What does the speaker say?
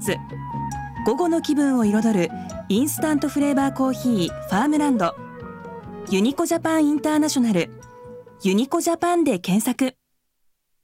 ツ、午後の気分を彩るインスタントフレーバーコーヒーファームランド、ユニコジャパンインターナショナル、ユニコジャパンで検索。